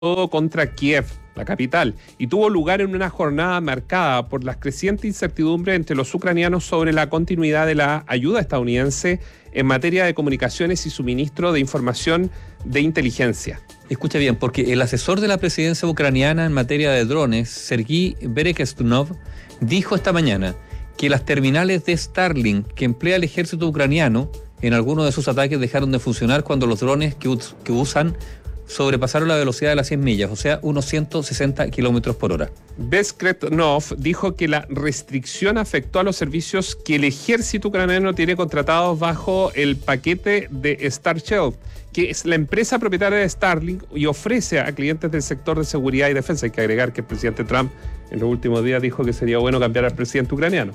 contra Kiev, la capital, y tuvo lugar en una jornada marcada por la creciente incertidumbre entre los ucranianos sobre la continuidad de la ayuda estadounidense en materia de comunicaciones y suministro de información de inteligencia. Escucha bien, porque el asesor de la presidencia ucraniana en materia de drones, Sergei Berekestnov, dijo esta mañana que las terminales de Starlink que emplea el ejército ucraniano en algunos de sus ataques dejaron de funcionar cuando los drones que usan sobrepasaron la velocidad de las 100 millas, o sea, unos 160 kilómetros por hora. Beskretnov dijo que la restricción afectó a los servicios que el ejército ucraniano tiene contratados bajo el paquete de StarShield, que es la empresa propietaria de Starlink y ofrece a clientes del sector de seguridad y defensa. Hay que agregar que el presidente Trump en los últimos días dijo que sería bueno cambiar al presidente ucraniano.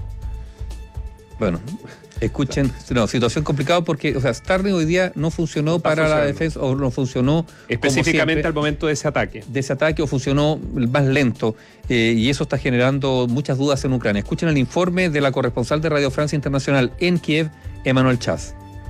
Bueno, escuchen, situación complicada porque, Starlink hoy día no funcionó para la defensa, o no funcionó específicamente al momento de ese ataque. O funcionó más lento, y eso está generando muchas dudas en Ucrania. Escuchen el informe de la corresponsal de Radio Francia Internacional en Kiev, Emmanuel Chaz.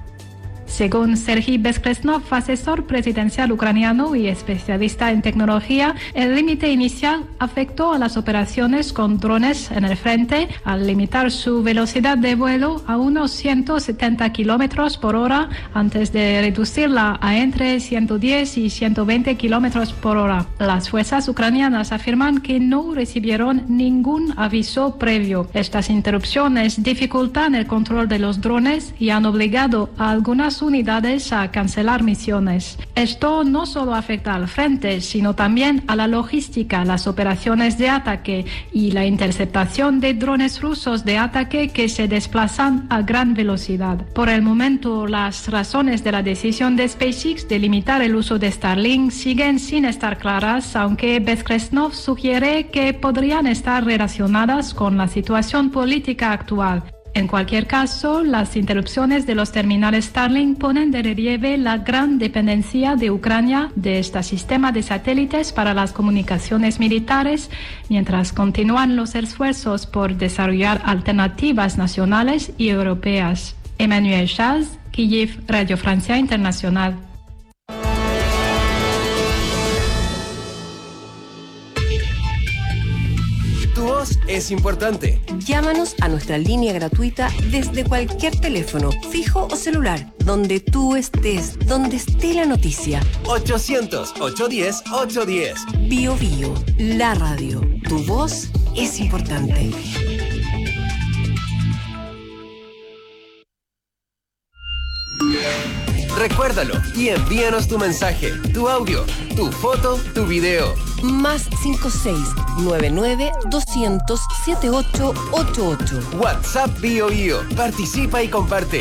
Según Sergei Beskretnov, asesor presidencial ucraniano y especialista en tecnología, el límite inicial afectó a las operaciones con drones en el frente al limitar su velocidad de vuelo a unos 170 kilómetros por hora antes de reducirla a entre 110 y 120 kilómetros por hora. Las fuerzas ucranianas afirman que no recibieron ningún aviso previo. Estas interrupciones dificultan el control de los drones y han obligado a algunas unidades a cancelar misiones. Esto no solo afecta al frente, sino también a la logística, las operaciones de ataque y la interceptación de drones rusos de ataque que se desplazan a gran velocidad. Por el momento, las razones de la decisión de SpaceX de limitar el uso de Starlink siguen sin estar claras, aunque Beskretnov sugiere que podrían estar relacionadas con la situación política actual. En cualquier caso, las interrupciones de los terminales Starlink ponen de relieve la gran dependencia de Ucrania de este sistema de satélites para las comunicaciones militares, mientras continúan los esfuerzos por desarrollar alternativas nacionales y europeas. Emmanuel Chaz, Kyiv, Radio Francia Internacional. Tu voz es importante. Llámanos a nuestra línea gratuita desde cualquier teléfono, fijo o celular, donde tú estés, donde esté la noticia. 800-810-810. Bio Bio, la radio. Tu voz es importante. Recuérdalo y envíanos tu mensaje, tu audio, tu foto, tu video. Más 56-99-200-7888. WhatsApp Bio Bio. Participa y comparte.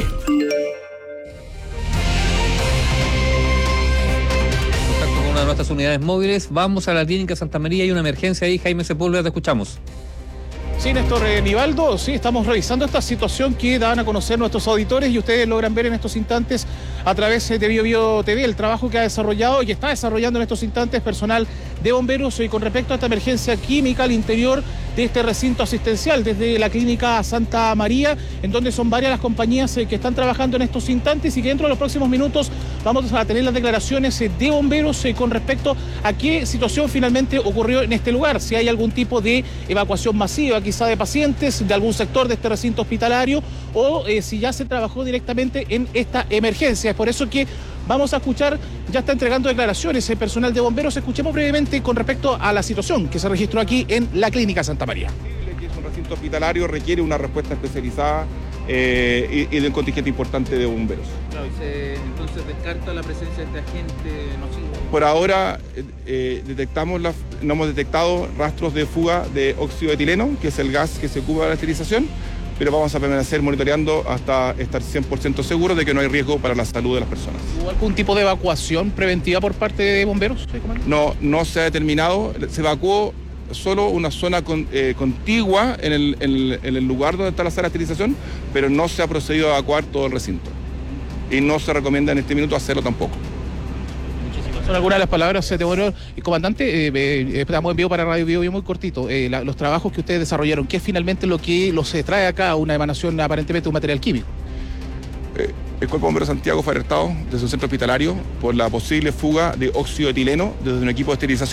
Contacto con una de nuestras unidades móviles. Vamos a la clínica Santa María. Hay una emergencia ahí. Jaime Sepúlveda, te escuchamos. Sí, Néstor Nivaldo, sí, estamos revisando esta situación que daban a conocer nuestros auditores y ustedes logran ver en estos instantes a través de Bio Bio TV el trabajo que ha desarrollado y está desarrollando en estos instantes personal de bomberos y con respecto a esta emergencia química al interior de este recinto asistencial desde la clínica Santa María, en donde son varias las compañías que están trabajando en estos instantes y que dentro de los próximos minutos vamos a tener las declaraciones de bomberos con respecto a qué situación finalmente ocurrió en este lugar, si hay algún tipo de evacuación masiva quizá de pacientes de algún sector de este recinto hospitalario o si ya se trabajó directamente en esta emergencia. Es por eso que vamos a escuchar, ya está entregando declaraciones el personal de bomberos. Escuchemos brevemente con respecto a la situación que se registró aquí en la clínica Santa María. Que es un recinto hospitalario, requiere una respuesta especializada y de un contingente importante de bomberos. Claro, entonces descarta la presencia de este agente nocivo. Por ahora no hemos detectado rastros de fuga de óxido de etileno, que es el gas que se ocupa para la esterilización, pero vamos a permanecer monitoreando hasta estar 100% seguros de que no hay riesgo para la salud de las personas. ¿Hubo algún tipo de evacuación preventiva por parte de bomberos? No se ha determinado, se evacuó solo una zona contigua en el lugar donde está la sala de esterilización, pero no se ha procedido a evacuar todo el recinto. Y no se recomienda en este minuto hacerlo tampoco. Son algunas de las palabras de bueno, comandante, estamos en vivo para Radio Bio Bio muy cortito. Los trabajos que ustedes desarrollaron, ¿qué es finalmente lo que los trae acá una emanación aparentemente de un material químico? El Cuerpo de Bomberos de Santiago fue alertado desde un centro hospitalario por la posible fuga de óxido de etileno desde un equipo de esterilización.